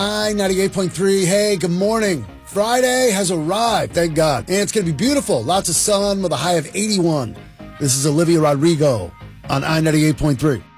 I-98.3. Hey, good morning. Friday has arrived, thank God. And it's going to be beautiful. Lots of sun with a high of 81. This is Olivia Rodrigo on I-98.3.